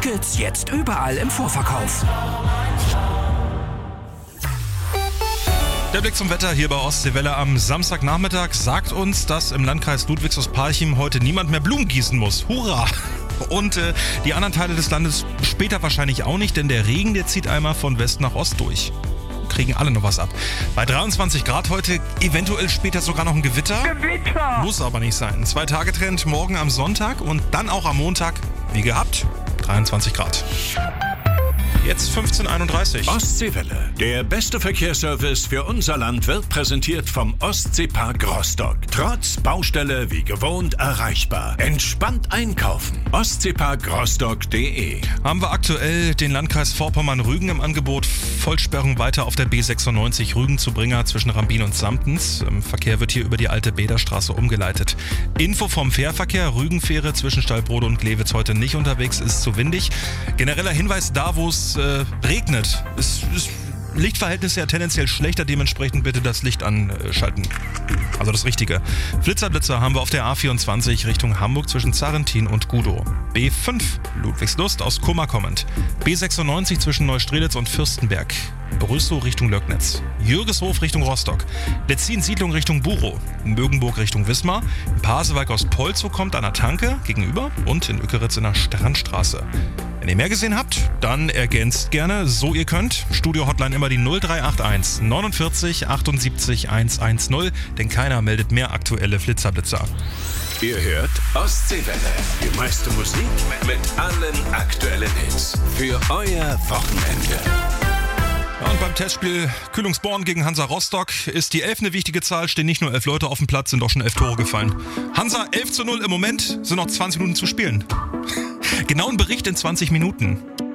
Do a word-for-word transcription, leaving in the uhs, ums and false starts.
Tickets jetzt überall im Vorverkauf. Der Blick zum Wetter hier bei Ostseewelle am Samstagnachmittag sagt uns, dass im Landkreis Ludwigshaus-Parchim heute niemand mehr Blumen gießen muss. Hurra! Und äh, die anderen Teile des Landes später wahrscheinlich auch nicht, denn der Regen, der zieht einmal von West nach Ost durch. Kriegen alle noch was ab. Bei dreiundzwanzig Grad heute, eventuell später sogar noch ein Gewitter. Gewitter! Muss aber nicht sein. Zwei-Tage-Trend morgen am Sonntag und dann auch am Montag, wie gehabt, dreiundzwanzig Grad. Jetzt fünfzehn Uhr einunddreißig. Ostseewelle. Der beste Verkehrsservice für unser Land wird präsentiert vom Ostseepark Rostock. Trotz Baustelle wie gewohnt erreichbar. Entspannt einkaufen. ostseepark rostock punkt de. Haben wir aktuell den Landkreis Vorpommern-Rügen im Angebot. Vollsperrung weiter auf der B sechsundneunzig Rügen zu Bringer zwischen Rambin und Samtens. Im Verkehr wird hier über die alte Bäderstraße umgeleitet. Info vom Fährverkehr. Rügenfähre zwischen Stallbrode und Glewitz heute nicht unterwegs, ist zu windig. Genereller Hinweis da, wo es äh, regnet. Es ist Lichtverhältnisse ja tendenziell schlechter, dementsprechend bitte das Licht anschalten. Also das Richtige. Flitzerblitzer haben wir auf der A vierundzwanzig Richtung Hamburg zwischen Zarrentin und Gudow. B fünf Ludwigslust aus Kummer kommend. B sechsundneunzig zwischen Neustrelitz und Fürstenberg. Brüssow Richtung Löcknitz. Jürgeshof Richtung Rostock. Letzin-Siedlung Richtung Burow. Mögenburg Richtung Wismar. Pasewalk aus Polzow kommt an der Tanke gegenüber und in Ückeritz in der Strandstraße. Wenn ihr mehr gesehen habt, dann ergänzt gerne, so ihr könnt. Studio-Hotline immer die null drei acht eins neunundvierzig achtundsiebzig hundertzehn, denn keiner meldet mehr aktuelle Flitzerblitzer. Ihr hört Ostseewelle. Die meiste Musik mit allen aktuellen Hits. Für euer Wochenende. Ja, und beim Testspiel Kühlungsborn gegen Hansa Rostock ist die elf eine wichtige Zahl, stehen nicht nur elf Leute auf dem Platz, sind auch schon elf Tore gefallen. Hansa elf zu null im Moment, sind noch zwanzig Minuten zu spielen. Genau ein Bericht in zwanzig Minuten.